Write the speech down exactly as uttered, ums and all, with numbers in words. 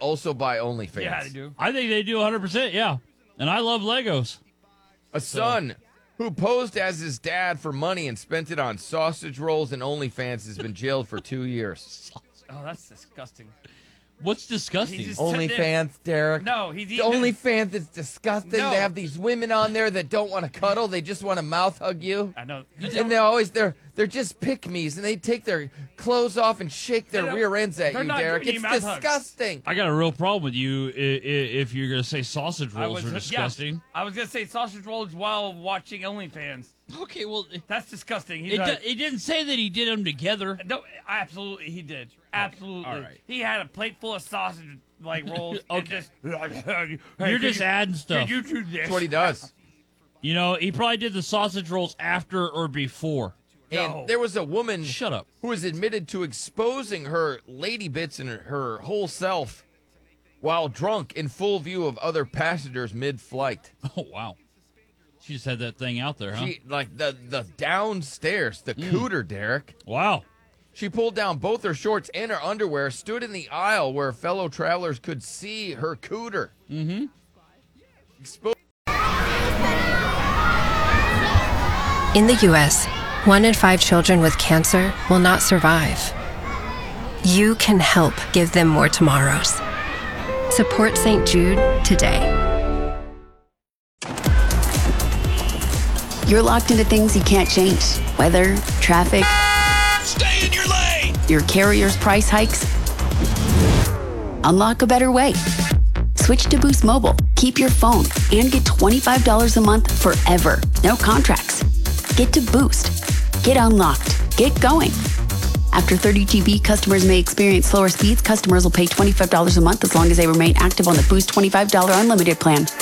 also buy OnlyFans. Yeah, they do. I think they do one hundred percent, yeah. And I love Legos. A son who posed as his dad for money and spent it on sausage rolls and OnlyFans has been jailed for two years. Oh, that's disgusting. What's disgusting? He just- OnlyFans, Derek. No, he's The eating. OnlyFans is disgusting. No. They have these women on there that don't want to cuddle. They just want to mouth hug you. I know. And they always they're they're just pick-me's, and they take their clothes off and shake their They don't- rear ends at they're you, not Derek. giving It's you mouth hugs. disgusting. I got a real problem with you i- i- if you're going to say sausage I rolls was are yeah, disgusting. I was gonna say sausage rolls while watching OnlyFans. Okay, well, it, That's disgusting. He's it, like, d- it didn't say that he did them together. no, absolutely, he did. Absolutely. all right. He had a plate full of sausage like rolls. and Okay. just, You're Hey, just could adding you, stuff. Could you do this? That's what he does. You know, he probably did the sausage rolls after or before. And No. there was a woman Shut up. who was admitted to exposing her lady bits and her, her whole self while drunk in full view of other passengers mid-flight. Oh, wow. She just had that thing out there, huh? She like the the downstairs, the cooter, Derek. Wow. She pulled down both her shorts and her underwear, stood in the aisle where fellow travelers could see her cooter. Mm-hmm. Expo- In the U S, one in five children with cancer will not survive. You can help give them more tomorrows. Support Saint Jude today. You're locked into things you can't change. Weather, traffic, Stay in your lane! your carrier's price hikes. Unlock a better way. Switch to Boost Mobile. Keep your phone and get twenty-five dollars a month forever. No contracts. Get to Boost. Get unlocked. Get going. After thirty G B, customers may experience slower speeds. Customers will pay twenty-five dollars a month as long as they remain active on the Boost twenty-five dollars unlimited plan.